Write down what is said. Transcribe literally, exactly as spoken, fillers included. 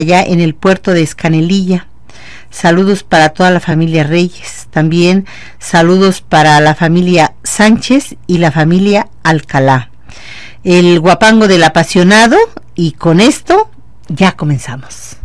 allá en el puerto de Escanelilla. Saludos para toda la familia Reyes. También saludos para la familia Sánchez y la familia Alcalá. El guapango del apasionado, y con esto ya comenzamos.